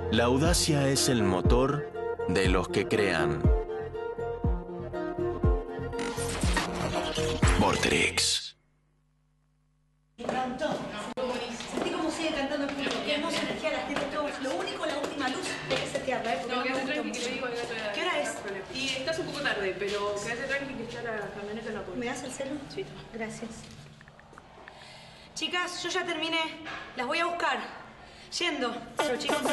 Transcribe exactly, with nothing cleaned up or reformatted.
La audacia es el motor de los que crean. Vorterix. Pronto. Sentí como sigue cantando el público. Qué hermosa energía las tiene todos. Lo único, la última luz, hay que setearla, ¿eh? Porque No, no me quédate gustó tranqui, que mucho. le digo al gato de la... ¿Qué hora es? Y estás un poco tarde, pero quédate tranqui que está la camioneta en la puerta. ¿Me das el celu? Sí. Gracias. Chicas, yo ya terminé. Las voy a buscar. Yendo. Pero chicos...